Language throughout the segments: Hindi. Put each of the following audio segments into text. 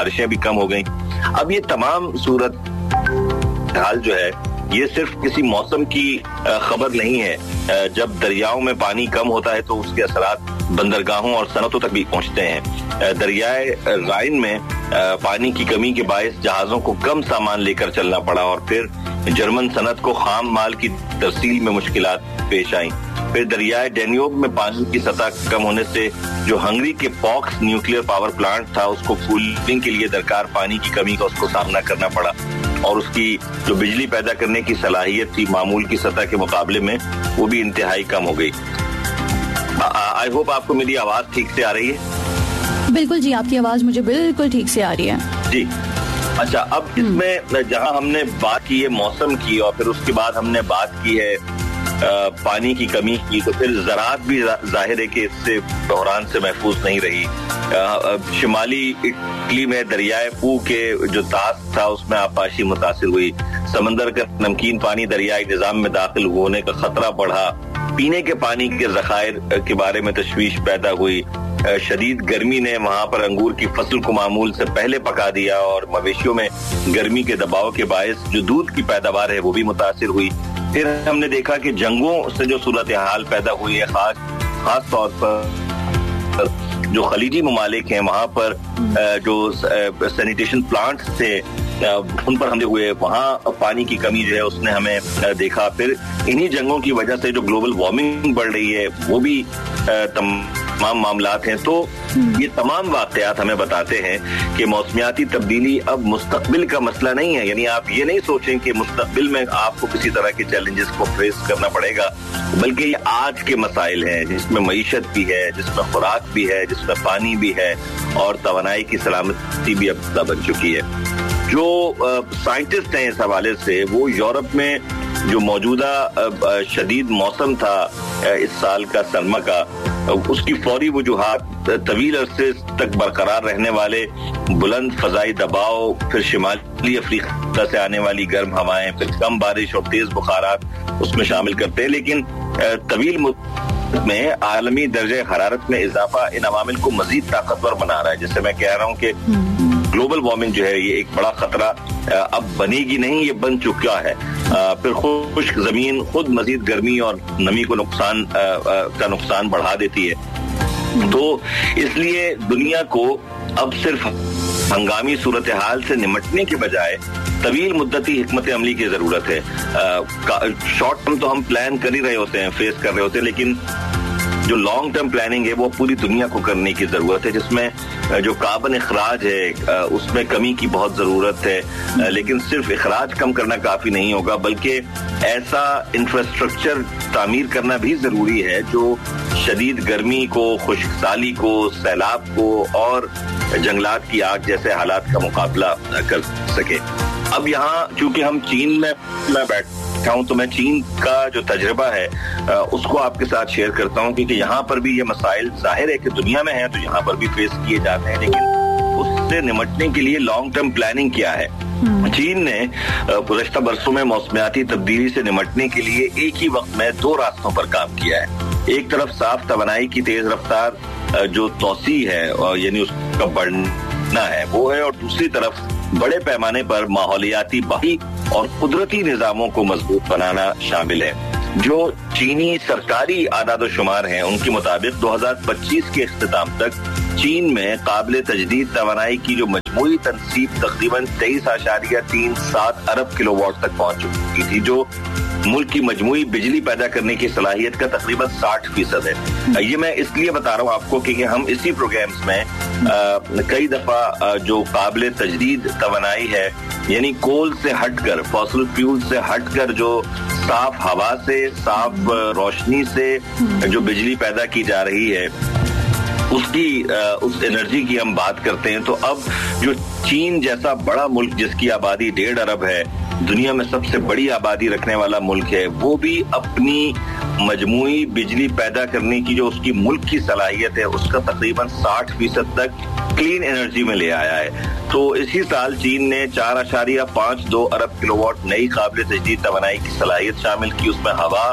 बारिशें भी कम हो गई। अब ये तमाम सूरत हाल जो है ये सिर्फ किसी मौसम की खबर नहीं है। जब दरियाओं में पानी कम होता है तो उसके असरात बंदरगाहों और सनतों तक भी पहुंचते हैं। दरियाए राइन में पानी की कमी के बायस जहाजों को कम सामान लेकर चलना पड़ा और फिर जर्मन सनत को खाम माल की तरसील में मुश्किलात पेश आई। फिर दरियाए डेन्यूब में पानी की सतह कम होने से जो हंगरी के पॉक्स न्यूक्लियर पावर प्लांट था उसको कूलिंग के लिए दरकार पानी की कमी का उसको सामना करना पड़ा और उसकी जो बिजली पैदा करने की सलाहियत थी मामूल की सतह के मुकाबले में वो भी इंतहाई कम हो गई। आई होप आपको मेरी आवाज ठीक से आ रही है। बिल्कुल जी, आपकी आवाज मुझे बिल्कुल ठीक से आ रही है जी। अच्छा, अब इसमें जहां हमने बात की है मौसम की और फिर उसके बाद हमने बात की है पानी की कमी की, तो फिर ज़राअत भी जाहिर है कि इससे बहरान से महफूज नहीं रही। शिमाली इटली में दरियाए पू के जो तास था उसमें आपाशी मुतासिर हुई। समंदर का नमकीन पानी दरियाई निजाम में दाखिल होने का खतरा बढ़ा। पीने के पानी के ज़खायर के बारे में तशवीश पैदा हुई। शदीद गर्मी ने वहां पर अंगूर की फसल को मामूल से पहले पका दिया और मवेशियों में गर्मी के दबाव के बायस जो दूध की पैदावार है वो भी मुतासिर हुई। फिर हमने देखा कि जंगों से जो सूरत हाल पैदा हुई है, खास तौर पर जो खलीजी ममालिक हैं वहां पर जो सैनिटेशन प्लांट्स थे उन पर हमले हुए, वहां पानी की कमी जो है उसने हमें देखा। फिर इन्हीं जंगों की वजह से जो ग्लोबल वार्मिंग बढ़ रही है वो भी तमाम मामलात हैं। तो ये तमाम वाकयात हमें बताते हैं कि मौसमियाती तब्दीली अब मुस्तकबिल का मसला नहीं है। यानी आप ये नहीं सोचें कि मुस्तकबिल में आपको किसी तरह के चैलेंजेस को फेस करना पड़ेगा, बल्कि ये आज के मसाइल हैं जिसमें मईशत भी है, जिसमें खुराक भी है, जिसमें पानी भी है और तवानाई की सलामती भी अब बन चुकी है। जो साइंटिस्ट हैं इस हवाले से वो यूरोप में जो मौजूदा शदीद मौसम था इस साल का सरमा का, उसकी फौरी वजूहात तवील अरसे तक बरकरार रहने वाले बुलंद फजाई दबाव, फिर शिमाली अफ्रीका से आने वाली गर्म हवाएं, फिर कम बारिश और तेज बुखारात उसमें शामिल करते हैं। लेकिन तवील में आलमी दर्जे हरारत में इजाफा इन अवामिल को मजीद ताकतवर बना रहा है। जैसे मैं कह रहा हूँ कि ग्लोबल वार्मिंग जो है ये एक बड़ा खतरा अब बनेगी नहीं, ये बन चुका है। फिर खुश्क जमीन खुद मजीद गर्मी और नमी को नुकसान बढ़ा देती है। तो इसलिए दुनिया को अब सिर्फ हंगामी सूरत हाल से निमटने के बजाय तवील मुद्दती हिकमत अमली की जरूरत है। शॉर्ट टर्म तो हम प्लान कर ही रहे होते हैं, फेस कर रहे होते हैं, लेकिन जो लॉन्ग टर्म प्लानिंग है वो पूरी दुनिया को करने की जरूरत है, जिसमें जो कार्बन इखराज है उसमें कमी की बहुत जरूरत है। लेकिन सिर्फ इखराज कम करना काफी नहीं होगा, बल्कि ऐसा इंफ्रास्ट्रक्चर तामीर करना भी जरूरी है जो शदीद गर्मी को, खुश्कसाली को, सैलाब को और जंगलात की आग जैसे हालात का मुकाबला कर सके। अब यहाँ चूंकि हम चीन में बैठा हूँ तो मैं चीन का जो तजर्बा है उसको आपके साथ शेयर करता हूँ, क्योंकि यहाँ पर भी ये मसाइल जाहिर है कि दुनिया में है तो यहाँ पर भी फेस किए जाते हैं, लेकिन उससे निमटने के लिए लॉन्ग टर्म प्लानिंग क्या है। चीन ने गुज़श्ता बरसों में मौसमियाती तब्दीली से निमटने के लिए एक ही वक्त में दो रास्तों पर काम किया है। एक तरफ साफ तवानाई की तेज रफ्तार जो तौसी है यानी उसका बढ़ना है वो है, और दूसरी तरफ बड़े पैमाने पर माहौलियाती बहाली और कुदरती निजामों को मजबूत बनाना शामिल है। जो चीनी सरकारी आदाद शुमार हैं उनके मुताबिक 2025 के इख्तिताम तक चीन में काबिल तजदीद तवानाई की जो मजमूई तनसीब तकरीबन 23.37 अरब किलोवाट तक पहुंच चुकी थी, जो मुल्क की मजमूई बिजली पैदा करने की सलाहियत का तकरीबन 60% है। ये मैं इसलिए बता रहा हूँ आपको क्योंकि हम इसी प्रोग्राम्स में कई दफा जो काबिल तजदीद तवानाई है यानी कोल से हटकर, फॉसिल फ्यूल से हटकर जो साफ हवा से, साफ रोशनी से जो बिजली पैदा की जा रही है उसकी उस एनर्जी की हम बात करते हैं। तो अब जो चीन जैसा बड़ा मुल्क जिसकी आबादी 1.5 अरब है, दुनिया में सबसे बड़ी आबादी रखने वाला मुल्क है, वो भी अपनी मजमूई बिजली पैदा करने की जो उसकी मुल्क की सलाहियत है उसका तकरीबन 60% तक क्लीन एनर्जी में ले आया है। तो इसी साल चीन ने 4.52 अरब किलोवाट नई काबिल तजदीद तवानाई की सलाहियत शामिल की। उसमें हवा,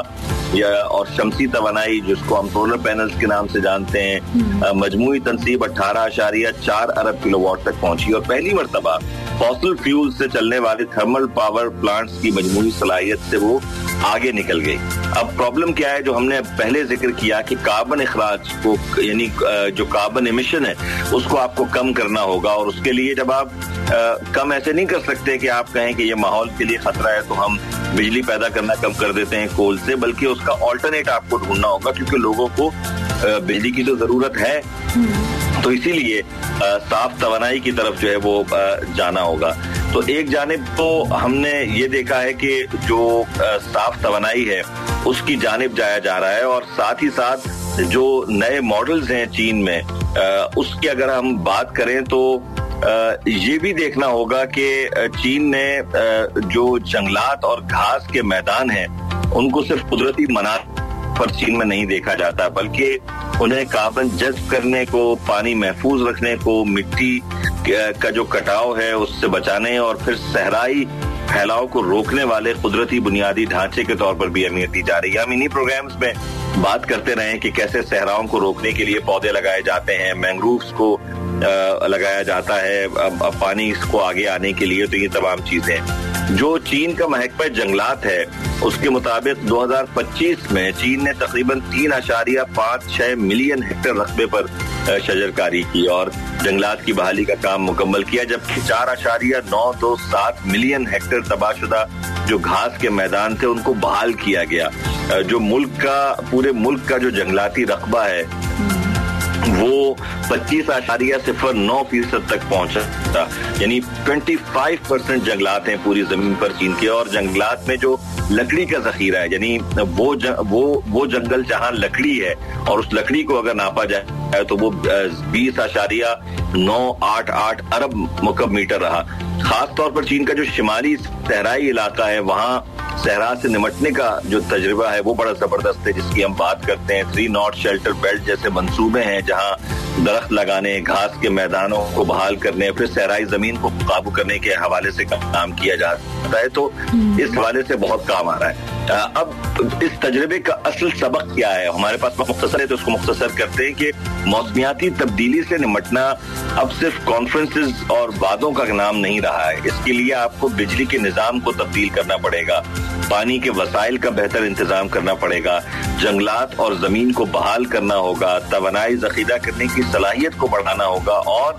या और शमसी तवानाई जिसको हम सोलर पैनल्स के नाम से जानते हैं, मजमूई तनसीब 18.4 अरब किलोवाट तक पहुंची और पहली मर्तबा फॉसिल फ्यूल से चलने वाले थर्मल पावर प्लांट्स की मजमूई सलाहियत से वो आगे निकल गई। अब प्रॉब्लम क्या है, जो हमने पहले जिक्र किया कि कार्बन इखराज को यानी जो कार्बन एमिशन है उसको आपको कम करना होगा, और उसके लिए जब आप कम ऐसे नहीं कर सकते कि आप कहें कि ये माहौल के लिए खतरा है तो हम बिजली पैदा करना कम कर देते हैं कोल से, बल्कि उसका ऑल्टरनेट आपको ढूंढना होगा, क्योंकि लोगों को बिजली की तो जरूरत है। तो इसीलिए साफ तवानाई की तरफ जो है वो जाना होगा। तो एक जानिब तो हमने ये देखा है कि जो साफ तवानाई है उसकी जानिब जाया जा रहा है, और साथ ही साथ जो नए मॉडल्स हैं चीन में उसकी अगर हम बात करें तो ये भी देखना होगा कि चीन ने जो जंगलात और घास के मैदान हैं उनको सिर्फ कुदरती मनार पर चीन में नहीं देखा जाता, बल्कि उन्हें कार्बन जज्ब करने को, पानी महफूज रखने को, मिट्टी का जो कटाव है उससे बचाने और फिर सहराई फैलाव को रोकने वाले कुदरती बुनियादी ढांचे के तौर पर भी अहमियत दी जा रही है। हम इन्हीं प्रोग्राम्स में बात करते रहे कि कैसे सहराओं को रोकने के लिए पौधे लगाए जाते हैं, मैंग्रोव्स को लगाया जाता है पानी इसको आगे आने के लिए। तो ये तमाम चीजें जो चीन का महकमा जंगलात है उसके मुताबिक 2025 में चीन ने तकरीबन 3.56 मिलियन हेक्टेयर रकबे पर शजरकारी की और जंगलात की बहाली का काम मुकम्मल किया, जबकि 4.927 मिलियन हेक्टेयर तबाहशुदा जो घास के मैदान थे उनको बहाल किया गया। जो पूरे मुल्क का जो जंगलाती रकबा है वो 25.09% तक पहुंचा था, यानी 25% जंगलात हैं पूरी जमीन पर चीन के। और जंगलात में जो लकड़ी का जखीरा है, यानी वो जंगल जहां लकड़ी है और उस लकड़ी को अगर नापा जाए तो वो 20.988 अरब मुकब मीटर रहा। खास तौर पर चीन का जो शिमाली सहराई इलाका है वहां सहरा से निमटने का जो तजुर्बा है वो बड़ा जबरदस्त है, जिसकी हम बात करते हैं। 3 नॉर्थ शेल्टर बेल्ट जैसे मंसूबे हैं जहां दरख्त लगाने, घास के मैदानों को बहाल करने, फिर सहराई जमीन को काबू करने के हवाले से काम किया जाता है। तो इस हवाले से बहुत काम आ रहा है। अब इस तजुर्बे का असल सबक क्या है, हमारे पास मुख्तसर है तो उसको मुख्तसर करते हैं कि मौसमियाती तब्दीली से निमटना अब सिर्फ कॉन्फ्रेंसेस और वादों का नाम नहीं रहा है। इसके लिए आपको बिजली के निजाम को तब्दील करना पड़ेगा, पानी के वसाइल का बेहतर इंतजाम करना पड़ेगा, जंगलात और जमीन को बहाल करना होगा, तवानाई जखीरा करने की सलाहियत को बढ़ाना होगा और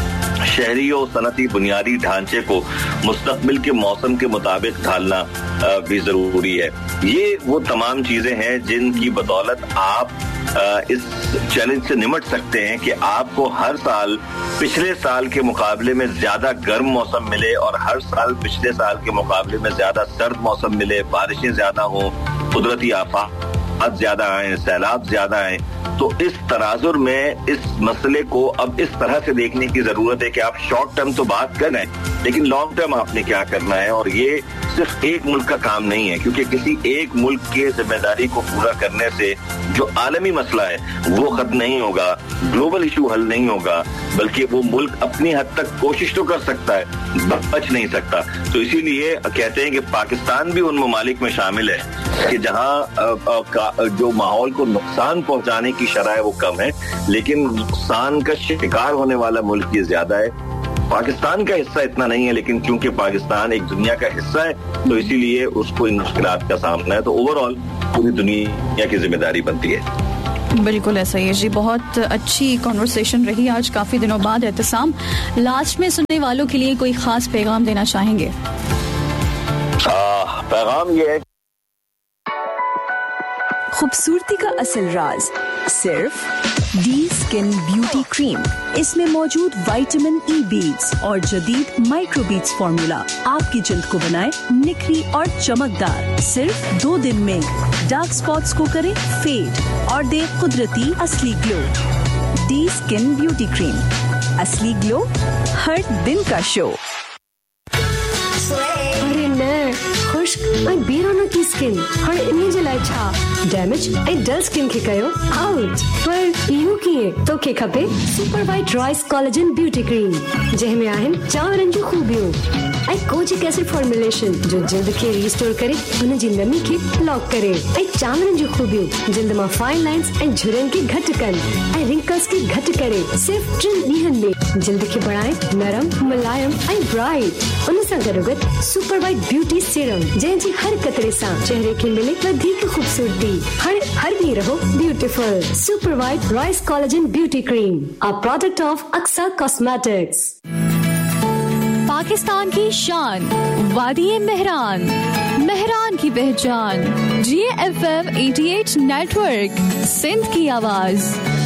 शहरी और सनती बुनियादी ढांचे को मुस्तकबिल के मौसम के मुताबिक ढालना भी जरूरी है। ये वो तमाम चीजें हैं जिनकी बदौलत आप इस चैलेंज से निमट सकते हैं कि आपको हर साल पिछले साल के मुकाबले में ज्यादा गर्म मौसम मिले और हर साल पिछले साल के मुकाबले में ज्यादा सर्द मौसम मिले, बारिशें ज्यादा हों, कुदरती आफात ज्यादा आए, सैलाब ज्यादा आए। तो इस तराजुर में इस मसले को अब इस तरह से देखने की जरूरत है कि आप शॉर्ट टर्म तो बात कर रहे हैं, लेकिन लॉन्ग टर्म आपने क्या करना है। और ये सिर्फ एक मुल्क का काम नहीं है, क्योंकि किसी एक मुल्क की जिम्मेदारी को पूरा करने से जो आलमी मसला है वो खत्म नहीं होगा, ग्लोबल इशू हल नहीं होगा, बल्कि वो मुल्क अपनी हद तक कोशिश तो कर सकता है, बच नहीं सकता। तो इसीलिए कहते हैं कि पाकिस्तान भी उन ममालिक में शामिल है कि जहां जो माहौल को नुकसान पहुंचाने की शरह वो कम है, लेकिन नुकसान का शिकार होने वाला मुल्क ये ज्यादा है। पाकिस्तान का हिस्सा इतना नहीं है, लेकिन क्योंकि पाकिस्तान एक दुनिया का हिस्सा है तो इसीलिए उसको इन मुश्किलात का सामना है। तो ओवरऑल पूरी दुनिया की जिम्मेदारी बनती है। बिल्कुल ऐसा ही है जी। बहुत अच्छी कॉन्वर्सेशन रही आज काफी दिनों बाद। एहतसाम, लास्ट में सुनने वालों के लिए कोई खास पैगाम देना चाहेंगे? पैगाम ये है, खूबसूरती का असल राज सिर्फ डी स्किन ब्यूटी क्रीम। इसमें मौजूद विटामिन ई बीड्स और जदीद माइक्रो बीड्स फॉर्मूला आपकी जल्द को बनाए निखरी और चमकदार। सिर्फ 2 दिन में डार्क स्पॉट्स को करे फेड और दे कुदरती असली glow. D skin beauty cream, असली ग्लो हर दिन का शो। खुश्क ऐं बेरोनकी स्किन हाणे इन जे लाइ छा डैमेज ऐं डल स्किन खे कयो आउट। पर इहो कीअं? तोखे खपे super white Royce collagen beauty cream, जंहिंमें आहिनि चांवरनि जूं खूबियूं। ऐं कोजिक एसिड फॉर्मुलेशन जो जिल्द खे रिस्टोर करे उन जी नमी खे लॉक करे ऐं चांवरनि जूं खूबियूं जिल्द मां फाइन लाइंस ऐं झुरियुनि खे घटि कनि ऐं रिंकल्स खे घटि करे सिर्फ़ 3 ॾींहनि में जिल्द खे बणाए नरम मुलायम ऐं ब्राइट। उन सां गॾोगॾु सुपर वाइट ब्यूटी सीरम जंहिंजी हर कतरे सां चेहरे खे मिले वधीक खूबसूरती। हाणे हर ॾींहुं रहो beautiful. Super white rice collagen beauty cream, a product of Aqsa cosmetics. Pakistan की शान, वादी मेहरान, मेहरान की पहचान, GFM 88 नेटवर्क, सिंध की आवाज।